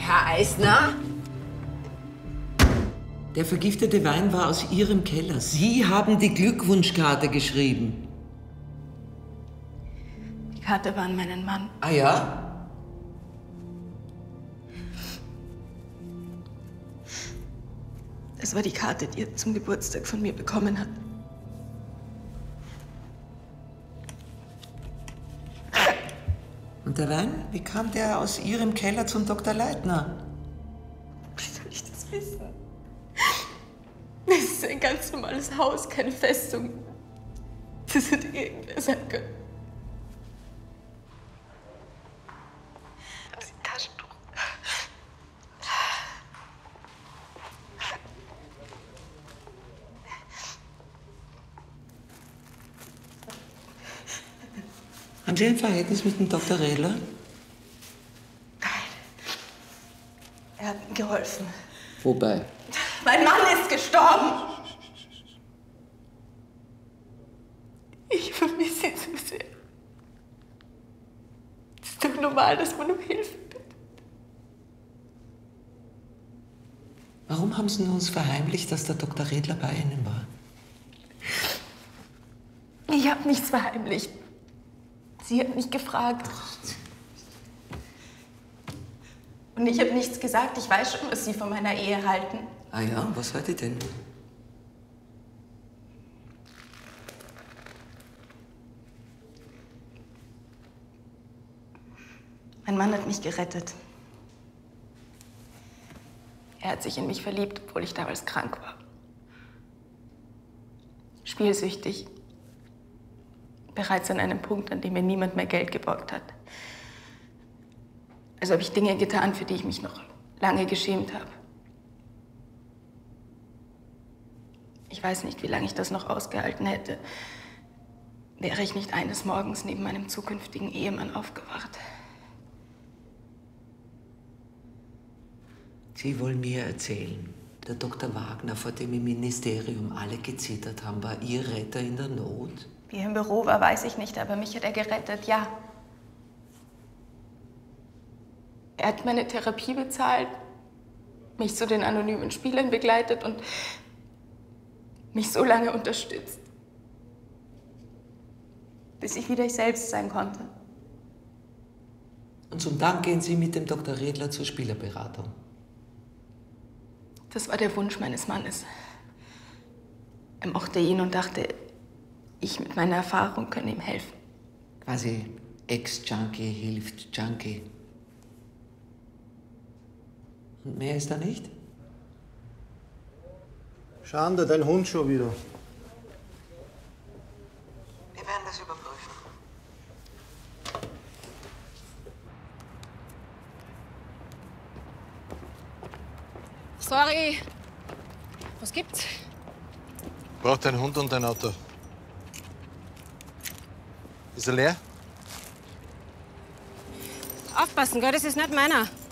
Herr Eisner? Der vergiftete Wein war aus Ihrem Keller. Sie haben die Glückwunschkarte geschrieben. Die Karte war an meinen Mann. Ah ja? Es war die Karte, die er zum Geburtstag von mir bekommen hat. Und der Wein? Wie kam der aus Ihrem Keller zum Dr. Leitner? Wie soll ich das wissen? Das ist ein ganz normales Haus, keine Festung. Das hätte irgendwer sein können. Haben Sie ein Taschentuch? Haben Sie ein Verhältnis mit dem Dr. Redler? Nein. Er hat mir geholfen. Wobei? Mein Mann ist gestorben. Ich vermisse ihn so sehr. Es ist doch normal, dass man um Hilfe bittet. Warum haben Sie uns verheimlicht, dass der Dr. Redler bei Ihnen war? Ich habe nichts verheimlicht. Sie hat mich gefragt. Und ich habe nichts gesagt. Ich weiß schon, was Sie von meiner Ehe halten. Ah ja, was heute denn? Mein Mann hat mich gerettet. Er hat sich in mich verliebt, obwohl ich damals krank war. Spielsüchtig. Bereits an einem Punkt, an dem mir niemand mehr Geld geborgt hat. Also habe ich Dinge getan, für die ich mich noch lange geschämt habe. Ich weiß nicht, wie lange ich das noch ausgehalten hätte, wäre ich nicht eines Morgens neben meinem zukünftigen Ehemann aufgewacht. Sie wollen mir erzählen, der Dr. Wagner, vor dem im Ministerium alle gezittert haben, war Ihr Retter in der Not? Wie er im Büro war, weiß ich nicht, aber mich hat er gerettet, ja. Er hat meine Therapie bezahlt, mich zu den anonymen Spielern begleitet und mich so lange unterstützt, bis ich wieder ich selbst sein konnte. Und zum Dank gehen Sie mit dem Dr. Redler zur Spielerberatung. Das war der Wunsch meines Mannes. Er mochte ihn und dachte, ich mit meiner Erfahrung könne ihm helfen. Quasi Ex-Junkie hilft Junkie. Und mehr ist da nicht? Schande, dein Hund schon wieder. Wir werden das überprüfen. Sorry. Was gibt's? Braucht ein Hund und ein Auto. Ist er leer? Aufpassen, gell? Das ist nicht meiner.